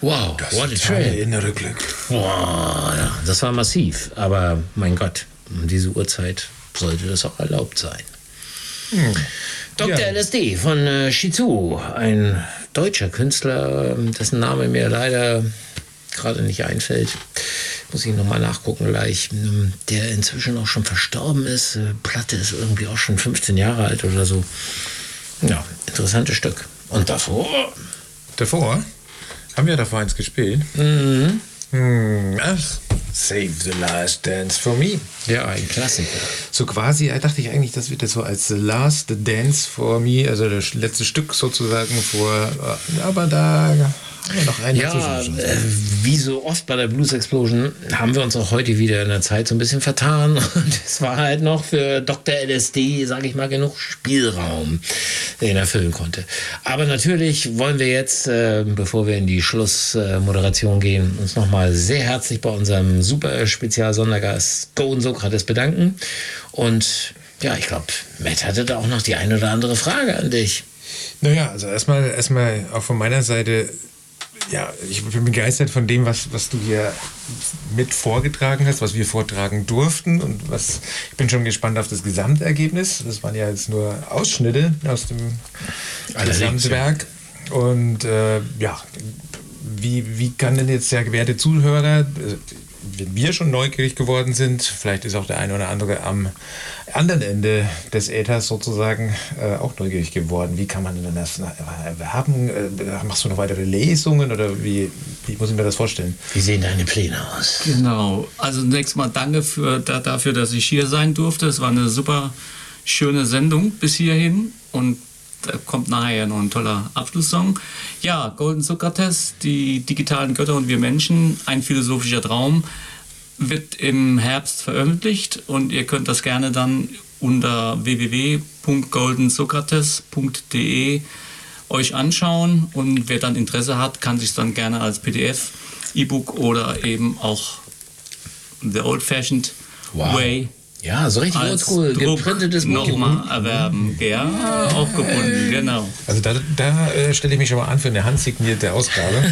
Wow, what a trail. Innere Glück. Boah, ja, das war massiv. Aber mein Gott, um diese Uhrzeit sollte das auch erlaubt sein. Dr. LSD von Shizu, ein deutscher Künstler, dessen Name mir leider gerade nicht einfällt. Muss ich nochmal nachgucken gleich. Der inzwischen auch schon verstorben ist. Platte ist irgendwie auch schon 15 Jahre alt oder so. Ja, interessantes Stück. Und davor? Davor? Haben wir davor eins gespielt? Mhm. Ach, Save the Last Dance for Me. Ja, ein Klassiker. So quasi, dachte ich eigentlich, das wird jetzt so als Last Dance for Me, also das letzte Stück sozusagen vor, aber da haben wir noch einen dazwischen. Wie so oft bei der Blues Explosion haben wir uns auch heute wieder in der Zeit so ein bisschen vertan und es war halt noch für Dr. LSD, sage ich mal, genug Spielraum, den er füllen konnte. Aber natürlich wollen wir jetzt, bevor wir in die Schlussmoderation gehen, uns nochmal sehr herzlich bei unserem super Spezial-Sondergast Golden Sokrates bedanken und ja, ich glaube, Matt hatte da auch noch die eine oder andere Frage an dich. Naja, also erstmal auch von meiner Seite, ja, ich bin begeistert von dem, was du hier mit vorgetragen hast, was wir vortragen durften und ich bin schon gespannt auf das Gesamtergebnis. Das waren ja jetzt nur Ausschnitte aus dem Gesamtwerk. Und wie kann denn jetzt der gewährte Zuhörer, wenn wir schon neugierig geworden sind, vielleicht ist auch der eine oder andere am anderen Ende des Äthers sozusagen auch neugierig geworden. Wie kann man denn das erwerben? Machst du noch weitere Lesungen oder wie muss ich mir das vorstellen? Wie sehen deine Pläne aus? Genau, also zunächst mal danke dafür, dass ich hier sein durfte. Es war eine super schöne Sendung bis hierhin und da kommt nachher noch ein toller Abschlusssong. Ja, Golden Sokrates, die digitalen Götter und wir Menschen, ein philosophischer Traum, wird im Herbst veröffentlicht und ihr könnt das gerne dann unter www.goldensokrates.de euch anschauen und wer dann Interesse hat, kann sich dann gerne als PDF, E-Book oder eben auch the old-fashioned way ja, so richtig oldschool, geprintetes nochmal erwerben. Ja, auch gebunden, genau. Also da stelle ich mich schon mal an für eine handsignierte Ausgabe.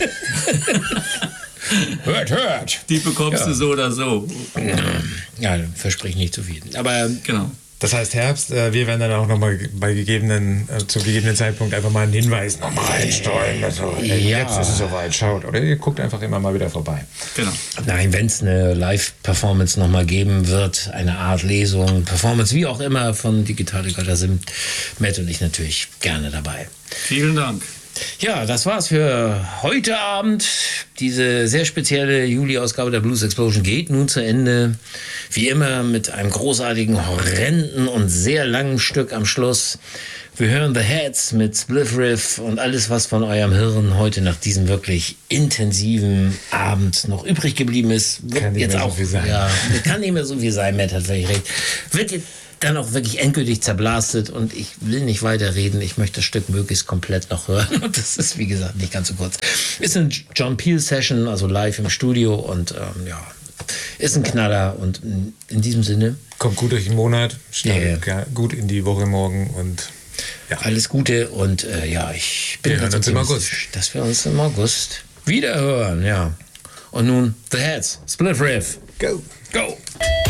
Hört. Die bekommst du so oder so. Ja, versprich nicht zu viel. Aber genau. Das heißt Herbst, wir werden dann auch nochmal zum gegebenen Zeitpunkt einfach mal einen Hinweis nochmal einsteuern. Also, jetzt ist es soweit, schaut. Oder ihr guckt einfach immer mal wieder vorbei. Genau. Nein, wenn es eine Live-Performance nochmal geben wird, eine Art Lesung, Performance, wie auch immer von Digitale Götter, sind Matt und ich natürlich gerne dabei. Vielen Dank. Ja, das war's für heute Abend. Diese sehr spezielle Juli-Ausgabe der Blues Explosion geht nun zu Ende. Wie immer mit einem großartigen, horrenden und sehr langen Stück am Schluss. Wir hören The Heads mit Spliff Riff und alles, was von eurem Hirn heute nach diesem wirklich intensiven Abend noch übrig geblieben ist. Kann nicht mehr so viel sein. Ja, kann nicht mehr so viel sein, Matt hat völlig recht. Wird jetzt dann auch wirklich endgültig zerblastet und ich will nicht weiterreden. Ich möchte das Stück möglichst komplett noch hören und das ist, wie gesagt, nicht ganz so kurz. Ist eine John Peel Session, also live im Studio und ist ein Knaller und in diesem Sinne. Kommt gut durch den Monat, startet gut in die Woche morgen und alles Gute und ich bin ganz optimistisch, dass wir uns im August wieder hören, ja. Und nun The Heads, Split Riff. Go. Go.